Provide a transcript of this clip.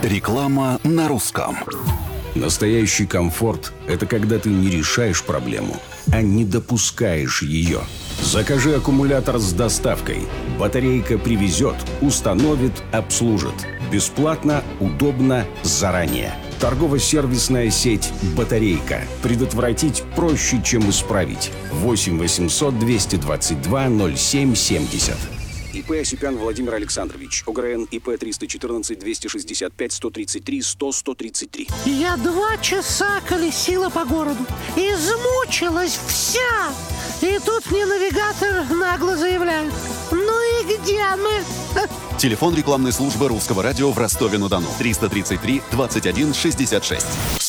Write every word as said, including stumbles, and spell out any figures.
Реклама на русском. Настоящий комфорт – это когда ты не решаешь проблему, а не допускаешь ее. Закажи аккумулятор с доставкой. Батарейка привезет, установит, обслужит. Бесплатно, удобно, заранее. Торгово-сервисная сеть «Батарейка». Предотвратить проще, чем исправить. восемь восемьсот двести двадцать два ноль семь семьдесят. ИП Осипян Владимир Александрович. ОГРН ИП триста четырнадцать двести шестьдесят пять сто тридцать три сто сто тридцать три. Я два часа колесила по городу. Измучилась вся. И тут мне навигатор нагло заявляет: ну и где мы? Телефон рекламной службы Русского радио в Ростове-на-Дону. триста тридцать три двадцать один шестьдесят шесть.